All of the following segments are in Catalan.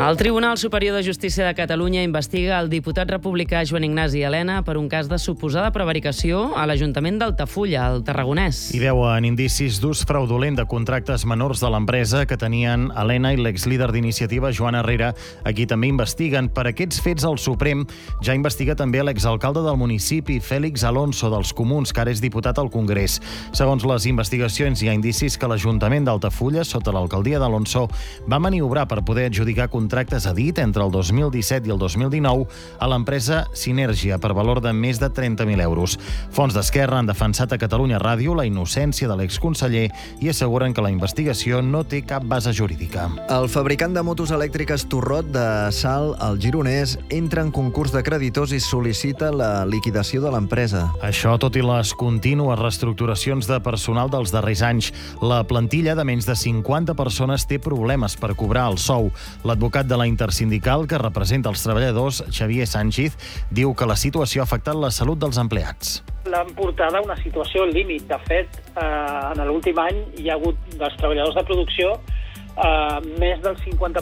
El Tribunal Superior de Justícia de Catalunya investiga el diputat republicà Joan Ignasi Elena per un cas de suposada prevaricació a l'Ajuntament d'Altafulla, al Tarragonès. Hi veuen indicis d'ús fraudulent de contractes menors de l'empresa que tenien Elena i l'exlíder d'Iniciativa Joan Herrera. Aquí també investiguen. Per aquests fets, el Suprem ja investiga també l'exalcalde del municipi, Félix Alonso, dels Comuns, que ara és diputat al Congrés. Segons les investigacions, hi ha indicis que l'Ajuntament d'Altafulla, sota l'alcaldia d'Alonso, va maniobrar per poder adjudicar contractes a dit entre el 2017 i el 2019 a l'empresa Sinergia per valor de més de 30.000 euros. Fonts d'Esquerra han defensat a Catalunya Ràdio la innocència de l'exconseller i asseguren que la investigació no té cap base jurídica. El fabricant de motos elèctriques Turrot de Salt, al Gironès, entra en concurs de creditors i sol·licita la liquidació de l'empresa. Això tot i les contínues reestructuracions de personal dels darrers anys. La plantilla de menys de 50 persones té problemes per cobrar el sou. L'advocat de la Intersindical, que representa els treballadors, Xavier Sánchez, diu que la situació ha afectat la salut dels empleats. L'han portada a una situació límit. De fet, en l'últim any hi ha hagut dels treballadors de producció més del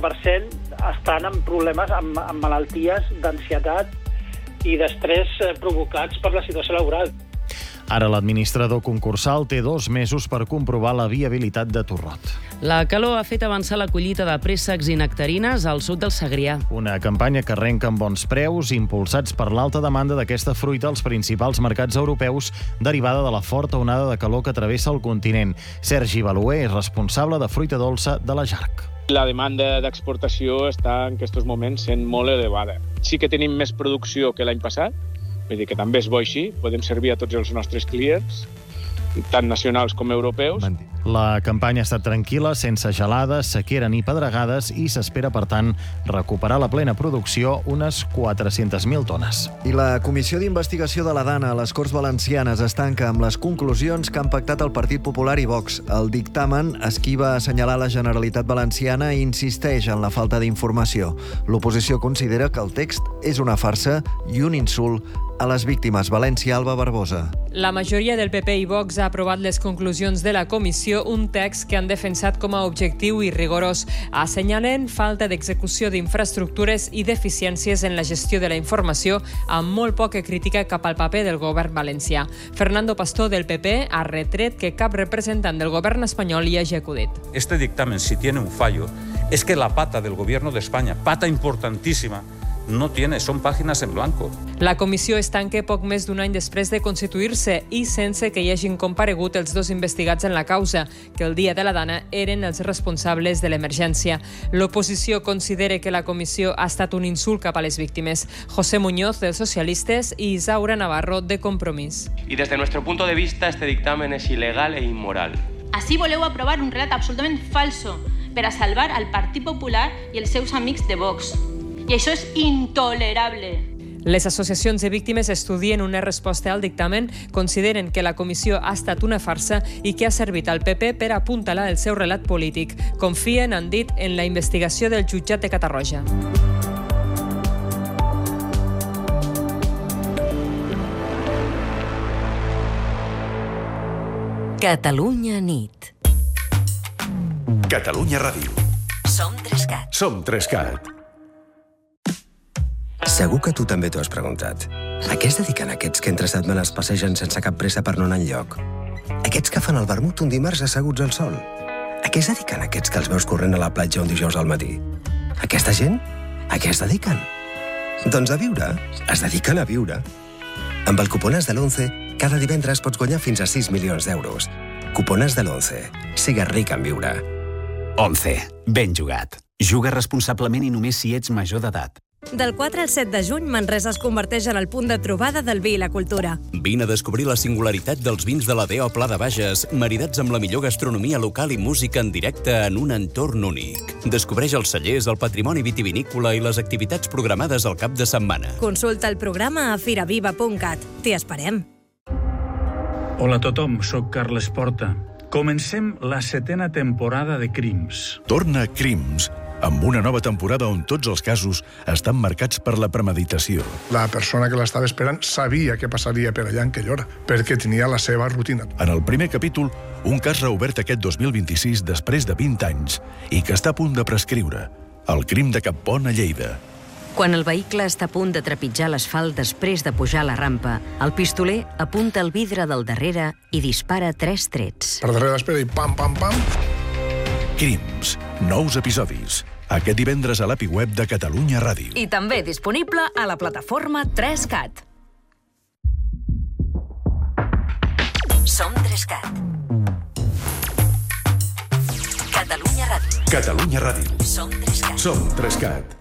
50% estan amb problemes, amb malalties d'ansietat i d'estrès provocats per la situació laboral. Ara l'administrador concursal té 2 mesos per comprovar la viabilitat de Turrot. La calor ha fet avançar la collita de préssecs i nectarines al sud del Segrià. Una campanya que arrenca amb bons preus, impulsats per l'alta demanda d'aquesta fruita als principals mercats europeus, derivada de la forta onada de calor que travessa el continent. Sergi Baluer és responsable de fruita dolça de la Jarc. La demanda d'exportació està en aquests moments sent molt elevada. Sí que tenim més producció que l'any passat, vull dir que també és bo així, podem servir a tots els nostres clients, tant nacionals com europeus. La campanya ha estat tranquil·la, sense gelades, sequera ni pedregades i s'espera, per tant, recuperar la plena producció, unes 400.000 tones. I la Comissió d'Investigació de la Dana a les Corts Valencianes es tanca amb les conclusions que han pactat el Partit Popular i Vox. El dictamen esquiva assenyalar la Generalitat Valenciana i insisteix en la falta d'informació. L'oposició considera que el text és una farsa i un insult a les víctimes. València, Alba Barbosa. La majoria del PP i Vox ha aprovat les conclusions de la comissió, un text que han defensat com a objectiu i rigorós. Assenyalen falta d'execució d'infraestructures i deficiències en la gestió de la informació, amb molt poca crítica cap al paper del govern valencià. Fernando Pastor, del PP, ha retret que cap representant del govern espanyol hi hagi acudit. Este dictamen, si tiene un fallo, es que la pata del gobierno de España, pata importantísima, no tiene, son páginas en blanco. La comissió es tanca poc més d'un any després de constituir-se i sense que hi hagin comparegut els 2 investigats en la causa, que el dia de la Dana eren els responsables de l'emergència. L'oposició considera que la comissió ha estat un insult cap a les víctimes. José Muñoz, dels Socialistes, i Isaura Navarro, de Compromís. Y desde nuestro punto de vista, este dictamen es ilegal e inmoral. Així voleu aprovar un relat absolutament falso per a salvar al Partit Popular i els seus amics de Vox. I això és intolerable. Les associacions de víctimes estudien una resposta al dictamen, consideren que la comissió ha estat una farsa i que ha servit al PP per apuntalar el seu relat polític. Confien, han dit, en la investigació del jutjat de Catarroja. Catalunya nit. Catalunya Ràdio. Som 3CAT. Som 3CAT. Segur que tu també t'ho has preguntat. A què es dediquen aquests que entre setmanes passegen sense cap pressa per no anar enlloc? Aquests que fan el vermut un dimarts asseguts al sol? A què es dediquen aquests que els veus corrent a la platja un dijous al matí? Aquesta gent? A què es dediquen? Doncs a viure. Es dediquen a viure. Amb el cuponàs de l'11, cada divendres pots guanyar fins a 6 milions d'euros. Cuponàs de l'11. Sigues ric en viure. 11. Ben jugat. Juga responsablement i només si ets major d'edat. Del 4 al 7 de juny, Manresa es converteix en el punt de trobada del vi i la cultura. Vine a descobrir la singularitat dels vins de la DO Pla de Bages, maridats amb la millor gastronomia local i música en directe en un entorn únic. Descobreix els cellers, el patrimoni vitivinícola i les activitats programades al cap de setmana. Consulta el programa a firaviva.cat. T'hi esperem. Hola a tothom, sóc Carles Porta. Comencem la 7ª temporada de Crims. Torna Crims, amb una nova temporada on tots els casos estan marcats per la premeditació. La persona que l'estava esperant sabia què passaria per allà en aquella hora, perquè tenia la seva rutina. En el primer capítol, un cas reobert aquest 2026 després de 20 anys i que està a punt de prescriure. El crim de Cap Pont a Lleida. Quan el vehicle està a punt de trepitjar l'asfalt després de pujar la rampa, el pistoler apunta el vidre del darrere i dispara 3 trets. Per darrere l'espera i pam, pam, pam. Crims. Nous episodis. Aquest divendres a l'API web de Catalunya Ràdio. I també disponible a la plataforma 3CAT. Som 3CAT. Catalunya Ràdio. Catalunya Ràdio. Som 3CAT. Som 3CAT.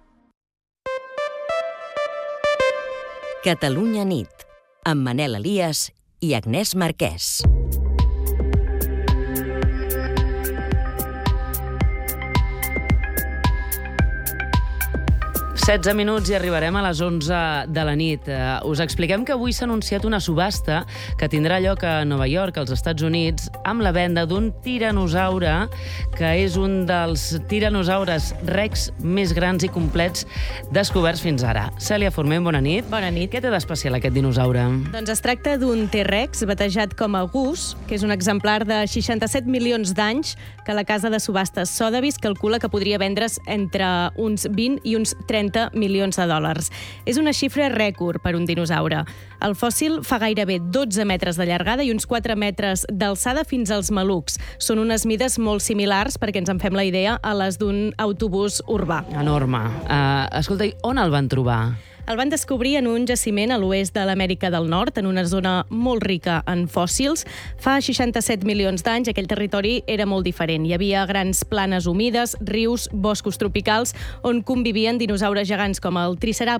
Catalunya nit, amb Manel Elias i Agnès Marquès. 16 minuts i arribarem a les 11 de la nit. Us expliquem que avui s'ha anunciat una subhasta que tindrà lloc a Nova York, als Estats Units, amb la venda d'un tiranosaure que és un dels tiranosaures rex més grans i complets descoberts fins ara. Cèlia Forment, bona nit. Bona nit. Què té d'especial aquest dinosaure? Doncs es tracta d'un T-Rex batejat com a Gus, que és un exemplar de 67 milions d'anys que la casa de subhastes Sotheby's calcula que podria vendre's entre uns 20 i uns 30 milions de dòlars. És una xifra rècord per un dinosaure. El fòssil fa gairebé 12 metres de llargada i uns 4 metres d'alçada fins als malucs. Són unes mides molt similars, perquè ens en fem la idea, a les d'un autobús urbà. Enorme. Escolta, on el van trobar? El van descobrir en un jaciment a l'oest de l'Amèrica del Nord, en una zona molt rica en fòssils. Fa 67 milions d'anys aquell territori era molt diferent. Hi havia grans planes humides, rius, boscos tropicals, on convivien dinosaures gegants com el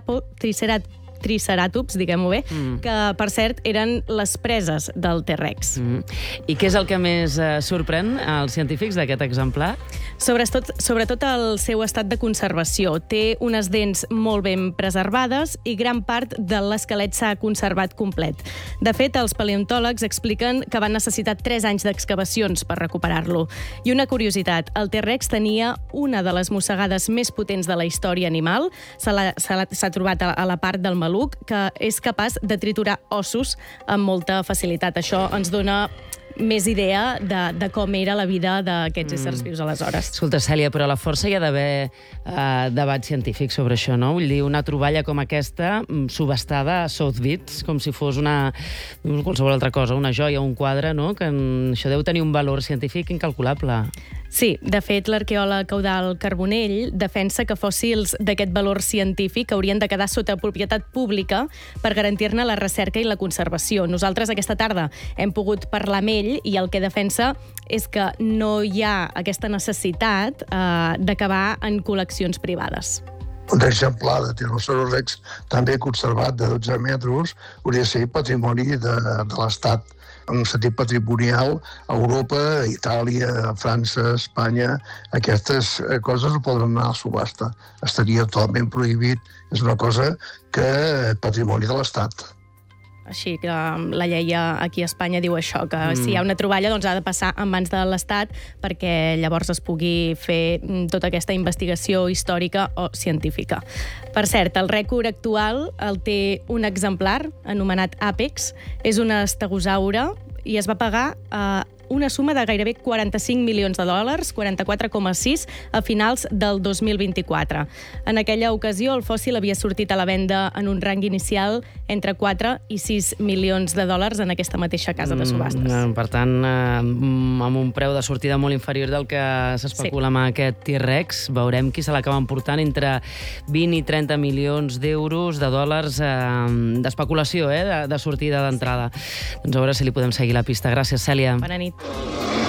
Triceratops, diguem-ho bé, que, per cert, eren les preses del T-Rex. I què és el que més sorprèn als científics d'aquest exemplar? Sobretot el seu estat de conservació. Té unes dents molt ben preservades i gran part de l'esquelet s'ha conservat complet. De fet, els paleontòlegs expliquen que van necessitar 3 anys d'excavacions per recuperar-lo. I una curiositat, el T-Rex tenia una de les mossegades més potents de la història animal. S'ha trobat a la part del maluc, que és capaç de triturar ossos amb molta facilitat. Això ens dona més idea de com era la vida d'aquests éssers vius aleshores. Escolta, Cèlia, però a la força hi ha d'haver debat científic sobre això, no? Vull dir, una troballa com aquesta, subhastada a Sotheby's, com si fos qualsevol altra cosa, una joia, un quadre, no? Que això deu tenir un valor científic incalculable. Sí, de fet, l'arqueòleg Eudald Carbonell defensa que fòssils d'aquest valor científic haurien de quedar sota propietat pública per garantir-ne la recerca i la conservació. Nosaltres aquesta tarda hem pogut parlar amb ell i el que defensa és que no hi ha aquesta necessitat d'acabar en col·leccions privades. Un exemplar de Tyrannosaurus Rex també conservat de 12 metres hauria de ser patrimoni de l'Estat. En un sentit patrimonial, a Europa, a Itàlia, a França, a Espanya, aquestes coses no poden anar a subhasta. Estaria totalment prohibit. És una cosa que patrimoni de l'Estat. Així que la llei aquí a Espanya diu això, que si hi ha una troballa doncs ha de passar en mans de l'Estat perquè llavors es pugui fer tota aquesta investigació històrica o científica. Per cert, el rècord actual el té un exemplar anomenat Apex, és un estegosaure i es va pagar una suma de gairebé 45 milions de dòlars, 44,6 a finals del 2024. En aquella ocasió, el fòssil havia sortit a la venda en un rang inicial entre 4 i 6 milions de dòlars en aquesta mateixa casa de subhastes. Per tant, amb un preu de sortida molt inferior del que s'especula amb aquest T-Rex, veurem qui se l'acaba emportant entre 20 i 30 milions d'euros, de dòlars, d'especulació, de sortida d'entrada. Doncs a veure si li podem seguir la pista. Gràcies, Cèlia. Bona nit.